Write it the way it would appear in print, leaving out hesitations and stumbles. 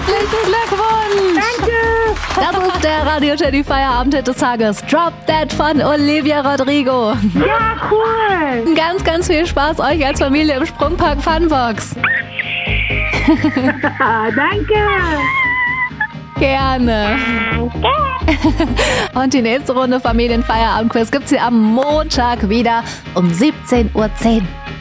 Herzlichen Glückwunsch! Danke! Das ist der Radio Jenny Feierabend-Hit des Tages. Drop That von Olivia Rodrigo. Ja, cool! Ganz, ganz viel Spaß euch als Familie im Sprungpark Funbox. Danke! Gerne. Und die nächste Runde Familienfeierabend-Quiz gibt's hier am Montag wieder um 17:10 Uhr.